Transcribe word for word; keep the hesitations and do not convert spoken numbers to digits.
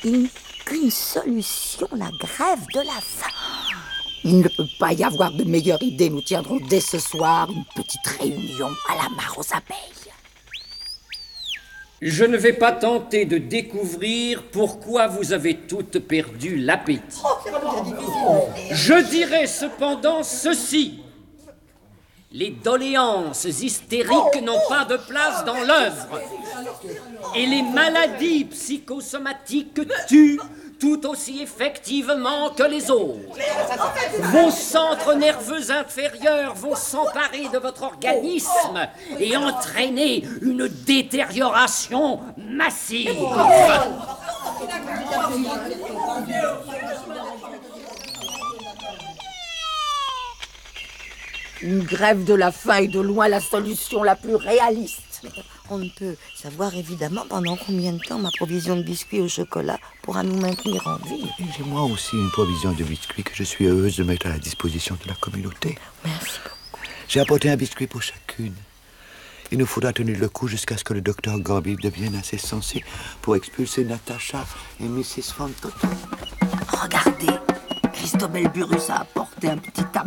Il n'y a qu'une solution, la grève de la faim. Il ne peut pas y avoir de meilleure idée. Nous tiendrons dès ce soir une petite réunion à la mare aux abeilles. Je ne vais pas tenter de découvrir pourquoi vous avez toutes perdu l'appétit. Je dirai cependant ceci. Les doléances hystériques n'ont pas de place dans l'œuvre. Et les maladies psychosomatiques tuent tout aussi effectivement que les autres. Vos centres nerveux inférieurs vont s'emparer de votre organisme et entraîner une détérioration massive. Une grève de la faim est de loin la solution la plus réaliste. On ne peut savoir évidemment pendant combien de temps ma provision de biscuits au chocolat pourra nous maintenir en vie. J'ai moi aussi une provision de biscuits que je suis heureuse de mettre à la disposition de la communauté. Merci beaucoup. J'ai apporté un biscuit pour chacune. Il nous faudra tenir le coup jusqu'à ce que le docteur Gorby devienne assez sensé pour expulser Natacha et missus Fantotte. Regardez, Christobel Burrus a apporté un petit